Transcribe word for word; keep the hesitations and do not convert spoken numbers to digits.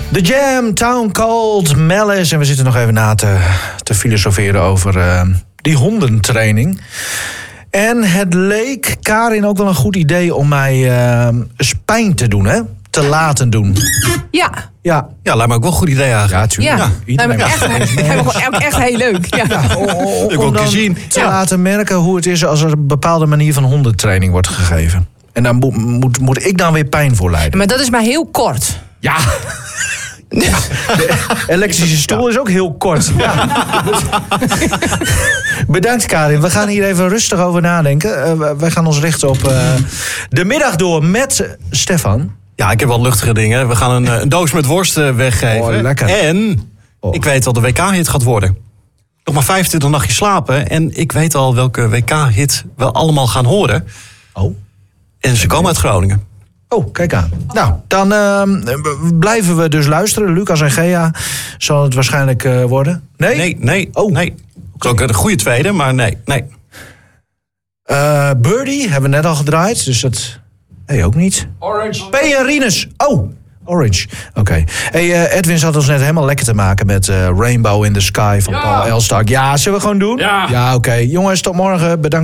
The Jam, Town Called Malice. En we zitten nog even na te, te filosoferen over uh, die hondentraining. En het leek Karin ook wel een goed idee om mij uh, eens pijn te doen, hè? Te laten doen. Ja. Ja, ja, lijkt me ook wel een goed idee eigenlijk. Ja, tuurlijk. Ja, ja. lijkt me echt, lijkt me ook echt heel leuk. Ja. Ja, om, om, Ik om wil dan zien. te Ja. laten merken hoe het is als er een bepaalde manier van hondentraining wordt gegeven. En daar moet, moet, moet ik dan weer pijn voor lijden. Maar dat is maar heel kort. Ja. Ja. De elektrische stoel is ook heel kort. Ja. Bedankt, Karin. We gaan hier even rustig over nadenken. Uh, wij gaan ons richten op uh, de middag door met Stefan. Ja, ik heb wel luchtige dingen. We gaan een, een doos met worst weggeven. Oh, lekker. En Oh. ik weet wat de W K-hit gaat worden. Nog maar vijfentwintig nachtjes slapen. En ik weet al welke W K-hit we allemaal gaan horen. Oh. En ze komen uit Groningen. Oh, kijk aan. Nou, dan uh, blijven we dus luisteren. Lucas en Gea zal het waarschijnlijk uh, worden. Nee? Nee, nee, Oh. nee. Dat is ook een goede tweede, maar nee, nee. Uh, Birdie hebben we net al gedraaid, dus dat... Nee, ook niet. Orange. P en Rinus. Oh, Orange. Oké. Okay. Hey, uh, Edwin zat ons net helemaal lekker te maken met uh, Rainbow in the Sky van Ja. Paul Elstak. Ja, zullen we gewoon doen? Ja. Ja, oké. Okay. Jongens, tot morgen. Bedankt.